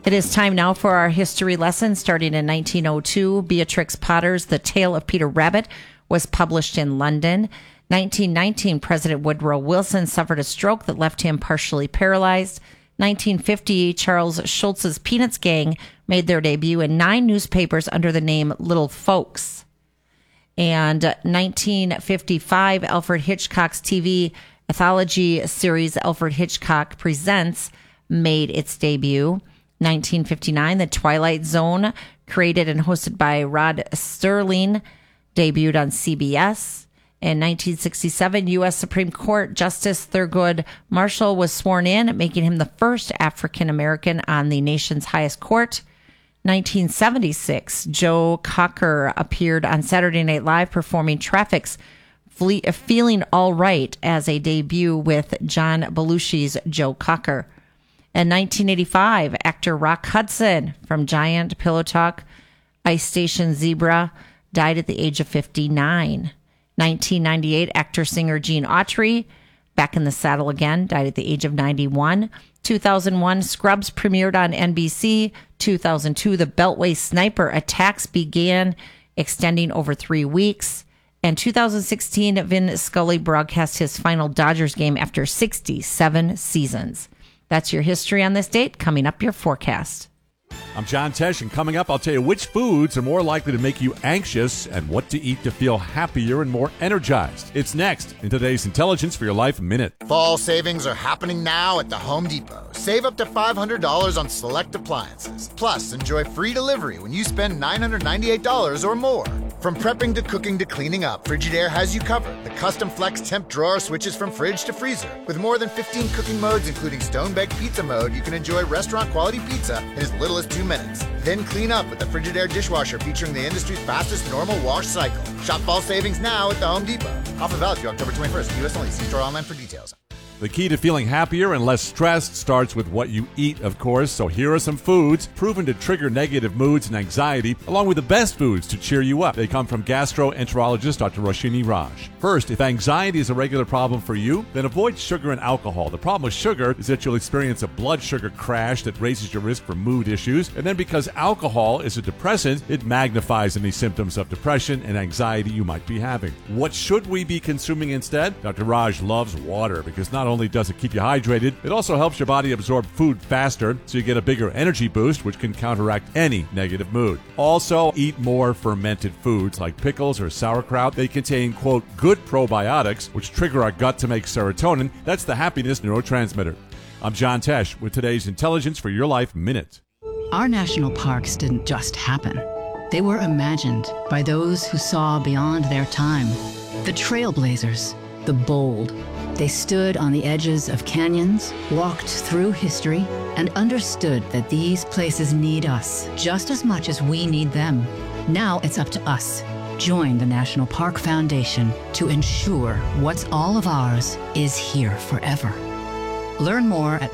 It is time now for our history lesson. Starting in 1902, Beatrix Potter's The Tale of Peter Rabbit was published in London. 1919, President Woodrow Wilson suffered a stroke that left him partially paralyzed. 1950, Charles Schulz's Peanuts Gang made their debut in 9 newspapers under the name Little Folks. And 1955, Alfred Hitchcock's TV anthology series Alfred Hitchcock Presents made its debut. 1959, The Twilight Zone, created and hosted by Rod Serling, debuted on CBS. In 1967, U.S. Supreme Court Justice Thurgood Marshall was sworn in, making him the first African-American on the nation's highest court. 1976, Joe Cocker appeared on Saturday Night Live performing Traffic's Feeling All Right as a debut with John Belushi's Joe Cocker. In 1985, actor Rock Hudson from Giant, Pillow Talk, Ice Station Zebra died at the age of 59. 1998, actor-singer Gene Autry, back in the saddle again, died at the age of 91. 2001, Scrubs premiered on NBC. 2002, the Beltway sniper attacks began, extending over 3 weeks. And 2016, Vin Scully broadcast his final Dodgers game after 67 seasons. That's your history on this date. Coming up, your forecast. I'm John Tesh, and coming up, I'll tell you which foods are more likely to make you anxious and what to eat to feel happier and more energized. It's next in today's Intelligence for Your Life Minute. Fall savings are happening now at the Home Depot. Save up to $500 on select appliances. Plus, enjoy free delivery when you spend $998 or more. From prepping to cooking to cleaning up, Frigidaire has you covered. The custom flex temp drawer switches from fridge to freezer. With more than 15 cooking modes, including stone-baked pizza mode, you can enjoy restaurant-quality pizza in as little as 2 minutes. Then clean up with the Frigidaire dishwasher featuring the industry's fastest normal wash cycle. Shop fall savings now at the Home Depot. Offer valid through October 21st. U.S. only. See store online for details. The key to feeling happier and less stressed starts with what you eat, of course. So here are some foods proven to trigger negative moods and anxiety, along with the best foods to cheer you up. They come from gastroenterologist Dr. Roshini Raj. First, if anxiety is a regular problem for you, then avoid sugar and alcohol. The problem with sugar is that you'll experience a blood sugar crash that raises your risk for mood issues. And then because alcohol is a depressant, it magnifies any symptoms of depression and anxiety you might be having. What should we be consuming instead? Dr. Raj loves water because not only does it keep you hydrated, it also helps your body absorb food faster, so you get a bigger energy boost, which can counteract any negative mood. Also, eat more fermented foods like pickles or sauerkraut. They contain, quote, good probiotics, which trigger our gut to make serotonin. That's the happiness neurotransmitter. I'm John Tesh with today's Intelligence for Your Life Minute. Our national parks didn't just happen. They were imagined by those who saw beyond their time. The trailblazers, the bold. They stood on the edges of canyons, walked through history, and understood that these places need us just as much as we need them. Now it's up to us. Join the National Park Foundation to ensure what's all of ours is here forever. Learn more at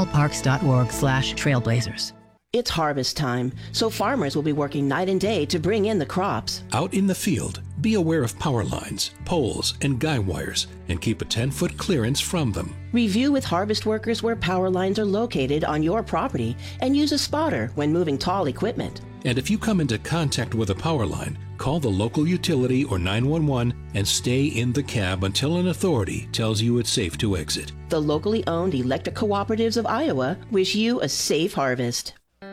nationalparks.org/trailblazers. It's harvest time, so farmers will be working night and day to bring in the crops. Out in the field, be aware of power lines, poles, and guy wires, and keep a 10-foot clearance from them. Review with harvest workers where power lines are located on your property and use a spotter when moving tall equipment. And if you come into contact with a power line, call the local utility or 911 and stay in the cab until an authority tells you it's safe to exit. The locally owned electric cooperatives of Iowa wish you a safe harvest.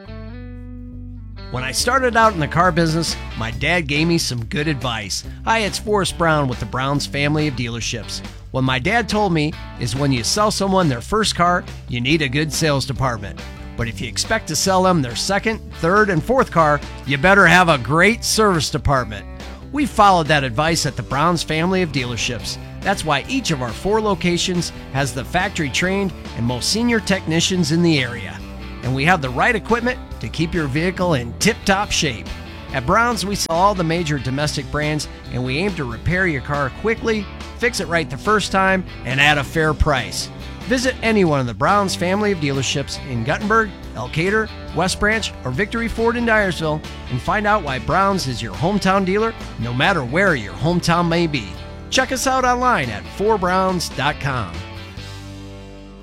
When I started out in the car business, my dad gave me some good advice. Hi, it's Forrest Brown with the Brown's family of dealerships. What my dad told me is when you sell someone their first car, you need a good sales department. But if you expect to sell them their second, third, and fourth car, you better have a great service department. We followed that advice at the Brown's family of dealerships. That's why each of our 4 locations has the factory-trained and most senior technicians in the area. And we have the right equipment to keep your vehicle in tip-top shape. At Brown's, we sell all the major domestic brands, and we aim to repair your car quickly, fix it right the first time, and at a fair price. Visit any one of the Brown's family of dealerships in Guttenberg, Elkader, West Branch, or Victory Ford in Dyersville, and find out why Brown's is your hometown dealer, no matter where your hometown may be. Check us out online at 4browns.com.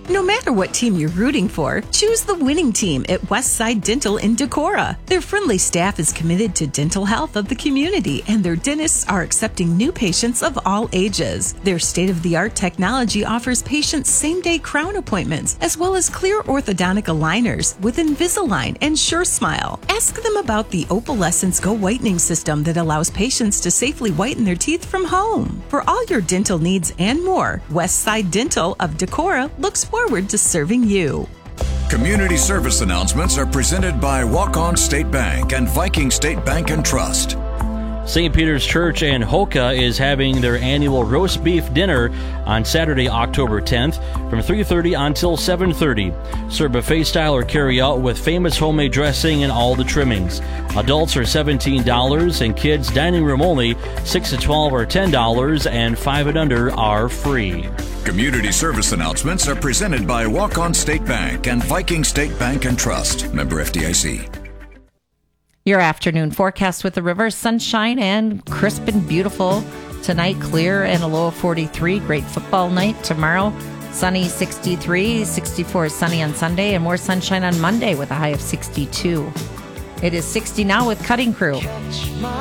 No matter what team you're rooting for, choose the winning team at Westside Dental in Decorah. Their friendly staff is committed to dental health of the community, and their dentists are accepting new patients of all ages. Their state-of-the-art technology offers patients same-day crown appointments, as well as clear orthodontic aligners with Invisalign and SureSmile. Ask them about the Opalescence Go Whitening System that allows patients to safely whiten their teeth from home. For all your dental needs and more, Westside Dental of Decorah looks forward to serving you. Community service announcements are presented by Walk-On State Bank and Viking State Bank and Trust. St. Peter's Church in Hoka is having their annual roast beef dinner on Saturday, October 10th from 3:30 until 7:30. Serve buffet style or carry out with famous homemade dressing and all the trimmings. Adults are $17 and kids dining room only 6 to 12 are $10 and 5 and under are free. Community service announcements are presented by Walk-On State Bank and Viking State Bank and Trust. Member FDIC. Your afternoon forecast with the river, sunshine and crisp and beautiful. Tonight, clear and a low of 43. Great football night. Tomorrow, sunny 63. 64 sunny on Sunday, and more sunshine on Monday with a high of 62. It is 60 now with Cutting Crew.